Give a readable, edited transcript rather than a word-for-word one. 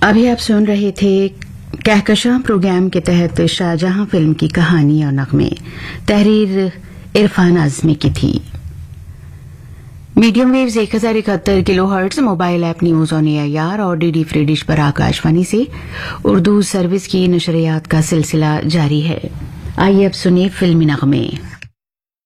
अभी आप सुन रहे थे कहकशां प्रोग्राम के तहत शाहजहां फिल्म की कहानी और नगमे। तहरीर इरफान आजमी की थी। Medium waves 1071 kilohertz, mobile app news on AIR और डीडी फ्री डिश पर आकाशवाणी से उर्दू सर्विस की नशरियात का सिलसिला जारी है। आइए अब सुनिए फिल्मी नगमे।